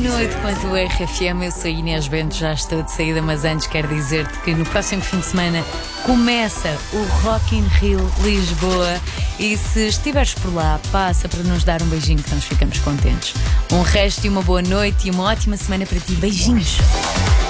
noite com a tua RFM. Eu sou a Inês Bento, já estou de saída, mas antes quero dizer-te que no próximo fim de semana começa o Rock in Rio Lisboa. E se estiveres por lá, passa para nos dar um beijinho que nós ficamos contentes. Um resto de uma boa noite e uma ótima semana para ti. Beijinhos.